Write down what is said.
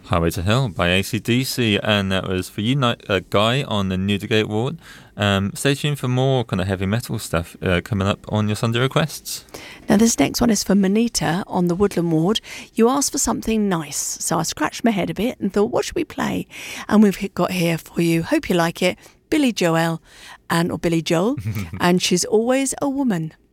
Highway to Hell by AC/DC, and that was for you, Guy, on the Newdigate Ward. Stay tuned for more kind of heavy metal stuff coming up on your Sunday requests. Now, this next one is for Manita on the Woodland Ward. You asked for something nice, so I scratched my head a bit and thought, what should we play? And we've got here for you, hope you like it, Billy Joel, and She's Always a Woman.